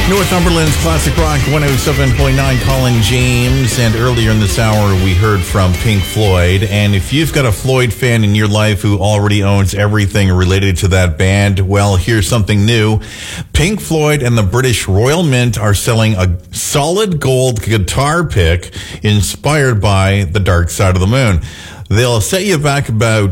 Northumberland's Classic Rock 107.9, Colin James. And earlier in this hour, we heard from Pink Floyd. And if you've got a Floyd fan in your life who already owns everything related to that band, well, here's something new. Pink Floyd and the British Royal Mint are selling a solid gold guitar pick inspired by The Dark Side of the Moon. They'll set you back about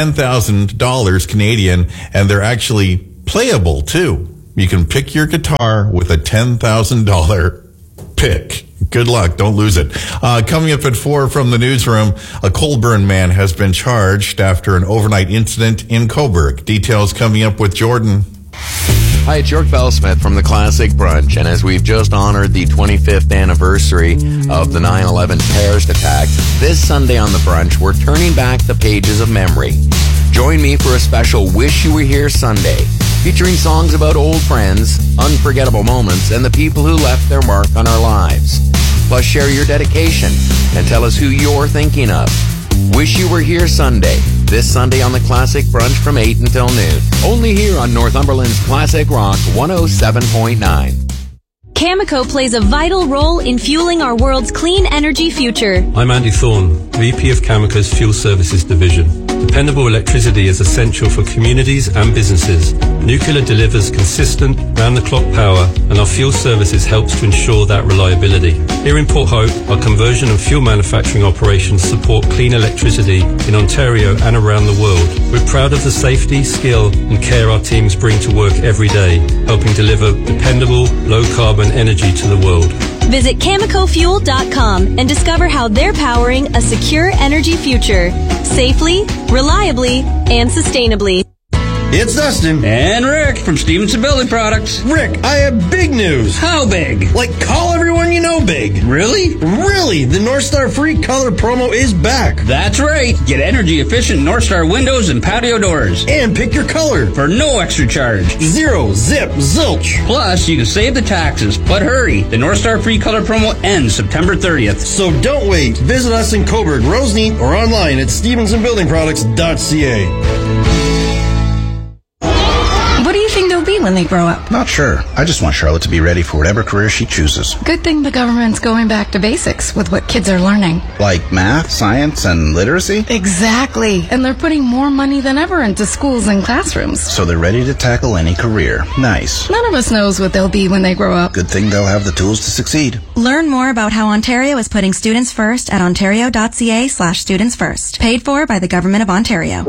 $10,000 Canadian, and they're actually playable too. You can pick your guitar with a $10,000 pick. Good luck. Don't lose it. Coming up at 4 from the newsroom, a Colburn man has been charged after an overnight incident in Cobourg. Details coming up with Jordan. Hi, it's York Bellsmith from the Classic Brunch, and as we've just honored the 25th anniversary of the 9/11 terrorist attacks, this Sunday on the Brunch, we're turning back the pages of memory. Join me for a special Wish You Were Here Sunday, featuring songs about old friends, unforgettable moments, and the people who left their mark on our lives. Plus, share your dedication and tell us who you're thinking of. Wish You Were Here Sunday, this Sunday on the Classic Brunch from 8 until noon. Only here on Northumberland's Classic Rock 107.9. Cameco plays a vital role in fueling our world's clean energy future. I'm Andy Thorne, VP of Cameco's Fuel Services Division. Dependable electricity is essential for communities and businesses. Nuclear delivers consistent, round-the-clock power, and our fuel services helps to ensure that reliability. Here in Port Hope, our conversion and fuel manufacturing operations support clean electricity in Ontario and around the world. We're proud of the safety, skill, and care our teams bring to work every day, helping deliver dependable, low-carbon energy to the world. Visit CamecoFuel.com and discover how they're powering a secure energy future, safely, reliably, and sustainably. It's Dustin. And Rick from Stevenson Building Products. Rick, I have big news. How big? Like, call everyone you know big. Really? Really, the North Star Free Color promo is back. That's right. Get energy-efficient North Star windows and patio doors. And pick your color. For no extra charge. Zero, zip, zilch. Plus, you can save the taxes. But hurry, the North Star Free Color promo ends September 30th. So don't wait. Visit us in Cobourg, Roseneath, or online at stevensonbuildingproducts.ca. What do you think they'll be when they grow up? Not sure. I just want Charlotte to be ready for whatever career she chooses. Good thing the government's going back to basics with what kids are learning. Like math, science, and literacy? Exactly. And they're putting more money than ever into schools and classrooms. So they're ready to tackle any career. Nice. None of us knows what they'll be when they grow up. Good thing they'll have the tools to succeed. Learn more about how Ontario is putting students first at ontario.ca/students first. Paid for by the Government of Ontario.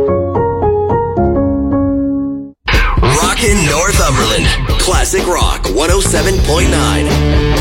Rockin' Northumberland. Classic Rock 107.9.